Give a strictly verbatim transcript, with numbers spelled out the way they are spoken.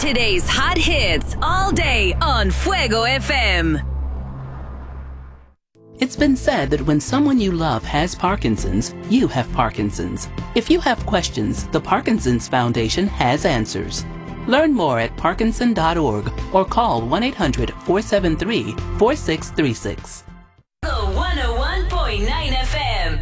Today's hot hits all day on Fuego F M. It's been said that when someone you love has Parkinson's, you have Parkinson's. If you have questions, the Parkinson's Foundation has answers. Learn more at parkinson dot org or call one eight hundred four seven three four six three six. The one oh one point nine